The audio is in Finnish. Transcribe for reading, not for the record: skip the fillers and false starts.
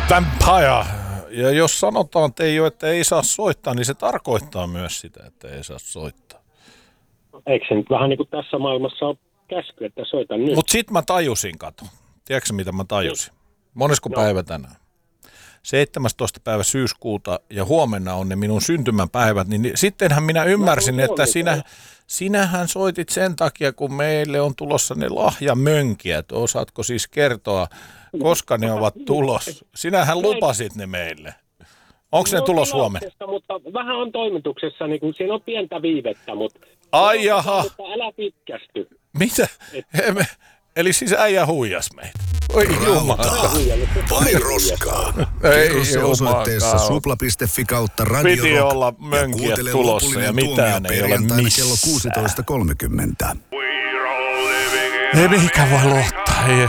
Vampire. Ja jos sanotaan Teijo, että ei saa soittaa, niin se tarkoittaa myös sitä, että ei saa soittaa. Eikö se nyt vähän niin kuin tässä maailmassa ole käsky, että soita nyt? Mutta sit mä tajusin, kato. Tiedätkö mitä mä tajusin? Monesko päivä tänään? 17. päivä syyskuuta ja huomenna on ne minun syntymäpäivät, niin sittenhän minä ymmärsin, että sinähän soitit sen takia, kun meille on tulossa ne lahjamönkijät. Osaatko siis kertoa, koska ne ovat tulossa? Sinähän lupasit ne meille. Onko ne tulos huomenna? Mutta vähän on toimituksessa, niin kun siinä on pientä viivettä, mutta... Ai jaha. Mutta älä pitkästy. Mitä? Eli siis äijä huijas meitä. Oi jumala. Vai roskaa? Ei se osoitteessa supla.fi/radio. Piti olla mönkijät tulossa ja mitään ei ole missään. Kello 16.30. Ei mihinkään voi luottaa. Ei